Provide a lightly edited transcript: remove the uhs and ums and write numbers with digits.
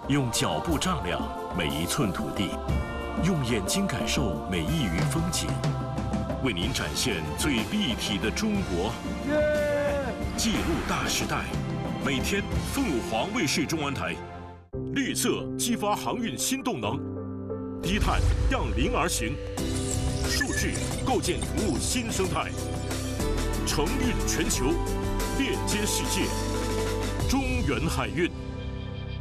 用脚步丈量每一寸土地，用眼睛感受每一隅风景，为您展现最立体的中国。记录大时代，每天凤凰卫视中文台。绿色激发航运新动能，低碳让零而行，数字构建服务新生态，承运全球，链接世界。中原海运。